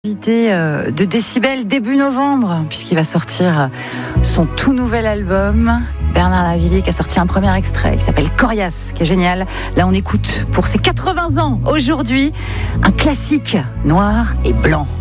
Invité de Décibel début novembre, puisqu'il va sortir son tout nouvel album. Bernard Lavilliers qui a sorti un premier extrait qui s'appelle Coriace, qui est génial. Là, on écoute pour ses 80 ans aujourd'hui un classique noir et blanc.